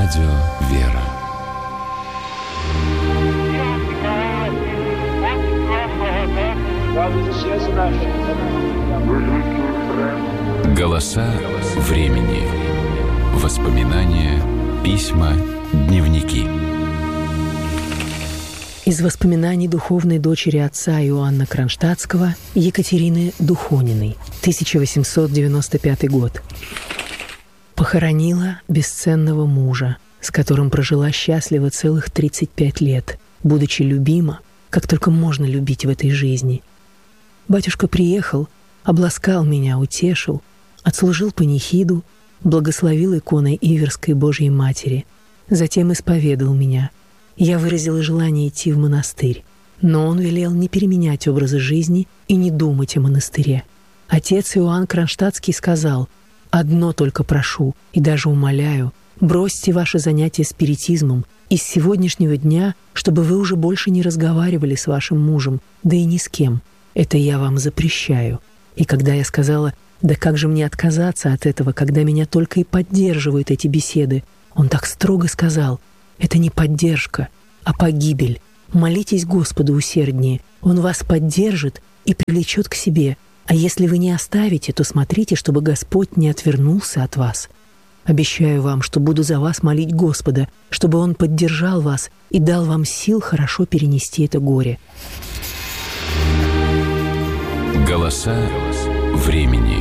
Радио «Вера». Голоса времени. Воспоминания, письма, дневники. Из воспоминаний духовной дочери отца Иоанна Кронштадтского Екатерины Духониной, 1895 год. Похоронила бесценного мужа, с которым прожила счастливо целых 35 лет, будучи любима, как только можно любить в этой жизни. Батюшка приехал, обласкал меня, утешил, отслужил панихиду, благословил иконой Иверской Божьей Матери, затем исповедал меня. Я выразила желание идти в монастырь, но он велел не переменять образы жизни и не думать о монастыре. Отец Иоанн Кронштадтский сказал: «Одно только прошу и даже умоляю, бросьте ваши занятия спиритизмом и с сегодняшнего дня, чтобы вы уже больше не разговаривали с вашим мужем, да и ни с кем. Это я вам запрещаю». И когда я сказала: «Да как же мне отказаться от этого, когда меня только и поддерживают эти беседы?», он так строго сказал: «Это не поддержка, а погибель. Молитесь Господу усерднее, Он вас поддержит и привлечет к себе. А если вы не оставите, то смотрите, чтобы Господь не отвернулся от вас. Обещаю вам, что буду за вас молить Господа, чтобы Он поддержал вас и дал вам сил хорошо перенести это горе». Голоса времени.